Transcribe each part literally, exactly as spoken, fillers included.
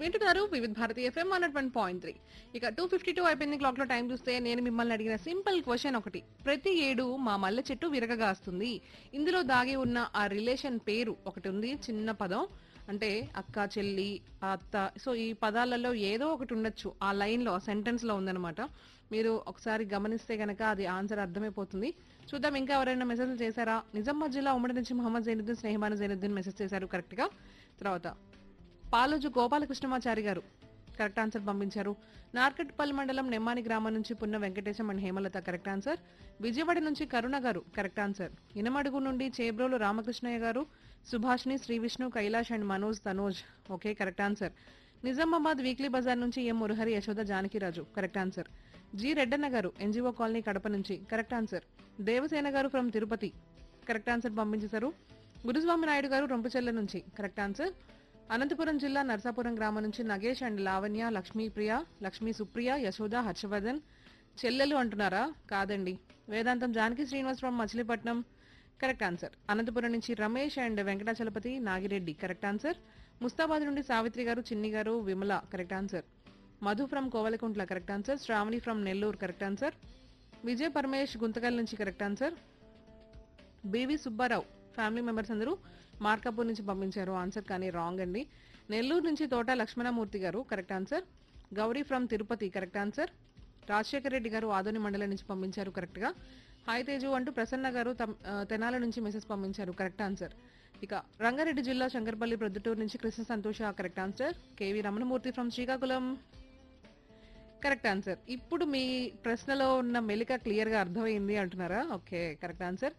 వింటున్నారు వివిధ Bharati FM one one point three. ఇక టూ ఫిఫ్టీ టూ అయిపోయింది క్లాక్ లో. టైం చూస్తే నేను మిమ్మల్ని అడిగిన సింపుల్ క్వశ్చన్ ఒకటి. ప్రతి ఏడు మా మల్లె చెట్టు విరగగాస్తుంది. ఇందులో దాగి ఉన్న ఆ రిలేషన్ పేరు ఒకటి ఉంది, చిన్న పదం. అంటే అక్క, చెల్లి, అత్త. సో ఈ పదాలలో ఏదో ఒకటి ఉండొచ్చు. ఆ లైన్ లో, ఆ సెంటెన్స్ లో ఉందన్నమాట. మీరు ఒకసారి గమనిస్తే గనక అది ఆన్సర్ అర్థమైపోతుంది. చూద్దాం ఇంకా ఎవరైనా మెసేజ్ చేశారా. నిజామాబాద్ జిల్లా ఉమ్మడి నుంచి మహమ్మద్ జైనుద్దీన్, స్నేహమాన జైనుద్దీన్ మెసేజ్ చేశారు కరెక్ట్ గా. తర్వాత పాలోజు గోపాలకృష్ణమాచారి గారు కరెక్ట్ ఆన్సర్ పంపించారు. నార్కట్పల్లి మండలం నెమ్మాని గ్రామం నుంచి Punna Venkatesham and Hemalatha correct answer. Vijayawada నుంచి కరుణ గారు కరెక్ట్ ఆన్సర్. ఇనమడుగు నుండి చేబ్రోలు రామకృష్ణయ్య గారు, Subhashini, Shri Vishnu, Kailash and Manoj Tanoj okay correct answer. Nizamabad weekly Bazar నుంచి ఎం Murahari, Yashoda, Janakiraju correct answer. G Reddanna గారు ఎన్జిఓ కాలనీ కడప నుంచి కరెక్ట్ ఆన్సర్. దేవసేన గారు ఫ్రమ్ తిరుపతి కరెక్ట్ ఆన్సర్ పంపించేశారు. గురుస్వామి నాయుడు గారు రొంపుచెల్ల నుంచి కరెక్ట్ ఆన్సర్. అనంతపురం జిల్లా నర్సాపురం గ్రామం నుంచి నగేష్ అండ్ లావణ్య, లక్ష్మీ ప్రియ, లక్ష్మీ సుప్రియ, యశోద, హర్షవర్ధన్ చెల్లెలు అంటున్నారా? కాదండి. వేదాంతం Janaki Srinivas from Machilipatnam correct answer. Anantapuram నుంచి Ramesh and Venkatachalapathi Nagireddy correct answer. Mustabad నుండి సావిత్రి గారు, చిన్ని గారు, Vimala correct answer. Madhu from Kovalakuntla correct answer. Shravani from Nellore correct answer. Vijay Paramesh Guntakal నుంచి correct answer. BV Subbarao family members అందరూ మార్కాపూర్ నుంచి పంపించారు ఆన్సర్, కానీ రాంగ్ అండి. నెల్లూరు నుంచి తోట లక్ష్మణమూర్తి గారు correct answer. Gauri from Tirupati correct answer. Rajasekhara Reddy గారు ఆదోని మండలం నుంచి పంపించారు కరెక్ట్ గా. హాయ్ తేజు అంటూ ప్రసన్న గారు తెనాల నుంచి మెసేజ్ పంపించారు కరెక్ట్ ఆన్సర్. ఇక రంగారెడ్డి జిల్లా శంకర్పల్లి ప్రొద్దుటూరు నుంచి కృష్ణ సంతోష correct answer. KV Ramanamurthy from Srikakulam correct answer. ఇప్పుడు మీ ప్రశ్నలో ఉన్న మెలిక క్లియర్ గా అర్థమైంది అంటున్నారా? Okay correct answer.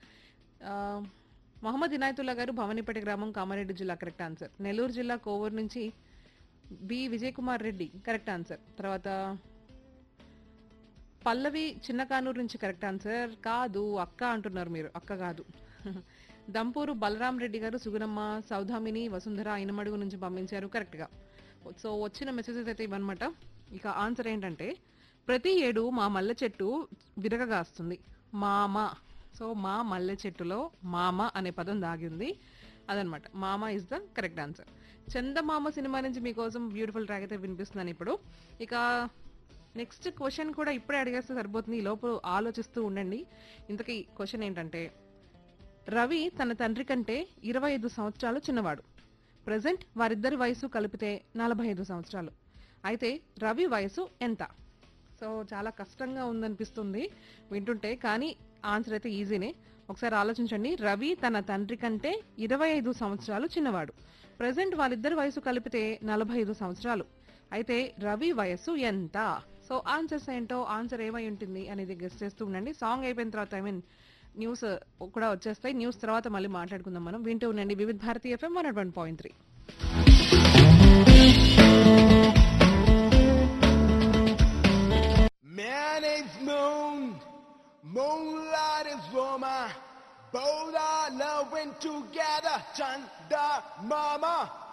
Mohammed Inayatullah గారు భవానీపేట గ్రామం, కామారెడ్డి జిల్లా కరెక్ట్ ఆన్సర్. నెల్లూరు జిల్లా కోవూరు నుంచి B Vijay Kumar Reddy correct answer. తర్వాత పల్లవి చిన్నకానూరు నుంచి కరెక్ట్ ఆన్సర్. కాదు అక్క అంటున్నారు మీరు, అక్క కాదు. దంపూరు బలరాం రెడ్డి గారు, సుగుణమ్మ, సౌధామిని, వసుంధర ఇనమడుగు నుంచి పంపించారు కరెక్ట్ గా. సో వచ్చిన మెసేజెస్ అయితే ఇవన్నమాట. ఇక ఆన్సర్ ఏంటంటే ప్రతి ఏడు మా మల్లె చెట్టు విరగగాస్తుంది. మామ. సో మా మల్లె చెట్టులో మామ అనే పదం దాగి ఉంది, అదనమాట. మామ is the correct answer. Chandamama cinema నుంచి మీకోసం బ్యూటిఫుల్ ట్రాక్ అయితే వినిపిస్తున్నాను ఇప్పుడు. ఇక నెక్స్ట్ క్వశ్చన్ కూడా ఇప్పుడే అడిగేస్తే సరిపోతుంది, ఈ లోపు ఆలోచిస్తూ ఉండండి. ఇంతకీ క్వశ్చన్ ఏంటంటే రవి తన తండ్రి కంటే ఇరవై ఐదు సంవత్సరాలు చిన్నవాడు. ప్రజెంట్ వారిద్దరి వయసు కలిపితే నలభై ఐదు సంవత్సరాలు. అయితే రవి వయసు ఎంత? సో చాలా కష్టంగా ఉందనిపిస్తుంది వింటుంటే, కానీ ఆన్సర్ అయితే ఈజీనే. ఒకసారి ఆలోచించండి. రవి తన తండ్రి కంటే ఇరవై ఐదు సంవత్సరాలు చిన్నవాడు. ప్రజెంట్ వాళ్ళిద్దరి వయసు కలిపితే నలభై ఐదు సంవత్సరాలు. అయితే రవి వయసు ఎంత? సో ఆన్సర్స్ ఏంటో, ఆన్సర్ ఏమై ఉంటుంది అనేది గెస్ట్ చేస్తూ ఉండండి. సాంగ్ అయిపోయిన తర్వాత ఐ మీన్ న్యూస్ కూడా వచ్చేస్తాయి. న్యూస్ తర్వాత మళ్ళీ మాట్లాడుకుందాం మనం. వింటూ ఉండండి వివిధ Bharati FM one one point three. Man is moon, moonlight is woman, both are loving together, Chanda Mama.